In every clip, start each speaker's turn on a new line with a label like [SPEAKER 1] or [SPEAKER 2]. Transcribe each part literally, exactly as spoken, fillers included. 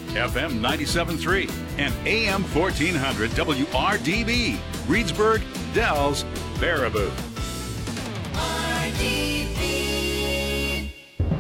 [SPEAKER 1] F M ninety-seven point three, and A M fourteen hundred W R D B, Reedsburg, Dells, Baraboo.
[SPEAKER 2] R D B.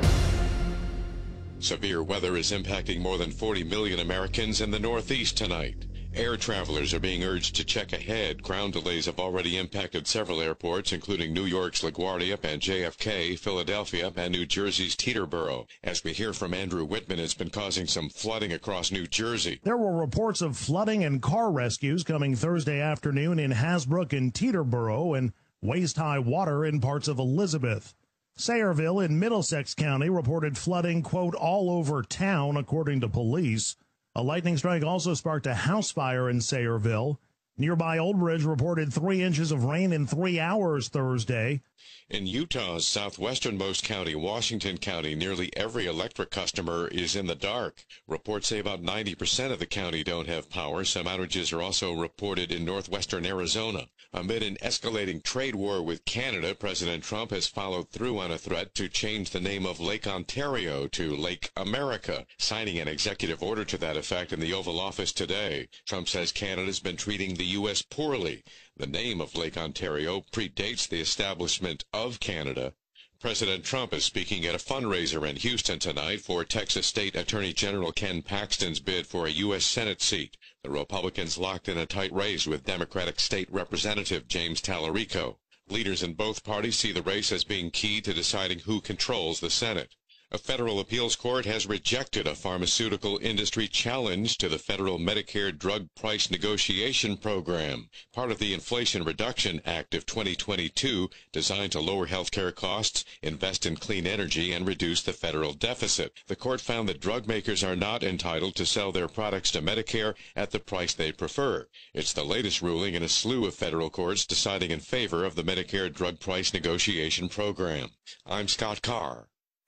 [SPEAKER 3] Severe weather is impacting more than forty million Americans in the Northeast tonight. Air travelers are being urged to check ahead. Ground delays have already impacted several airports, including New York's LaGuardia and J F K, Philadelphia, and New Jersey's Teterboro. As we hear from Andrew Whitman, it's been causing some flooding across New Jersey.
[SPEAKER 4] There were reports of flooding and car rescues coming Thursday afternoon in Hasbrook and Teterboro, and waist-high water in parts of Elizabeth. Sayreville in Middlesex County reported flooding, quote, all over town, according to police. A lightning strike also sparked a house fire in Sayreville. Nearby Old Bridge reported three inches of rain in three hours Thursday.
[SPEAKER 3] In Utah's southwesternmost county, Washington County, nearly every electric customer is in the dark. Reports say about ninety percent of the county don't have power. Some outages are also reported in northwestern Arizona. Amid an escalating trade war with Canada, President Trump has followed through on a threat to change the name of Lake Ontario to Lake America, signing an executive order to that effect in the Oval Office today. Trump says Canada's been treating the U S poorly. The name of Lake Ontario predates the establishment of Canada. President Trump is speaking at a fundraiser in Houston tonight for Texas State Attorney General Ken Paxton's bid for a U S Senate seat. The Republicans locked in a tight race with Democratic State Representative James Tallarico. Leaders in both parties see the race as being key to deciding who controls the Senate. A federal appeals court has rejected a pharmaceutical industry challenge to the federal Medicare drug price negotiation program, part of the Inflation Reduction Act of twenty twenty-two, designed to lower health care costs, invest in clean energy, and reduce the federal deficit. The court found that drug makers are not entitled to sell their products to Medicare at the price they prefer. It's the latest ruling in a slew of federal courts deciding in favor of the Medicare drug price negotiation program. I'm Scott Carr.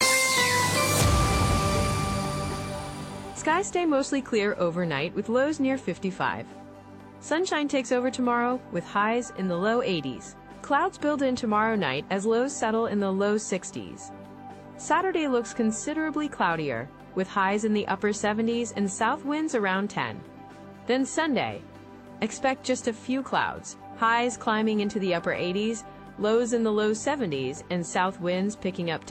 [SPEAKER 5] Skies stay mostly clear overnight with lows near fifty-five. Sunshine takes over tomorrow with highs in the low eighties. Clouds build in tomorrow night as lows settle in the low sixties. Saturday looks considerably cloudier with highs in the upper seventies and south winds around ten. Then Sunday, expect just a few clouds, highs climbing into the upper eighties, lows in the low seventies, and south winds picking up to